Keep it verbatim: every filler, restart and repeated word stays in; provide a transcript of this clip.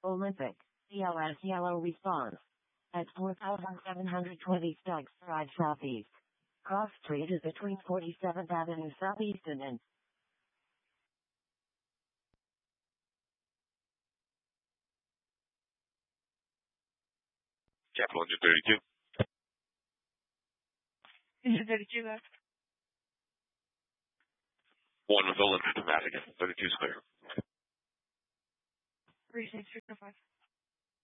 Olympic, C L S yellow response. At four thousand seven hundred twenty Stokes Drive Southeast. Cross Street is between forty-seventh Avenue Southeast and N. Capital Engine thirty-two. Engine thirty-two left. One with Olympic, Vatican, thirty-two square. Three six three five.